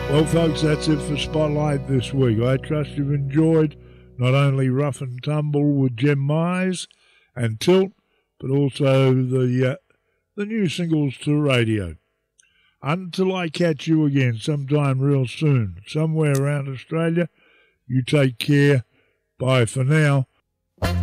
Well, folks, that's it for Spotlight this week. I trust you've enjoyed not only Rough and Tumble with Jem Myers and Tilt, but also the new singles to radio. Until I catch you again sometime real soon, somewhere around Australia, you take care. Bye for now.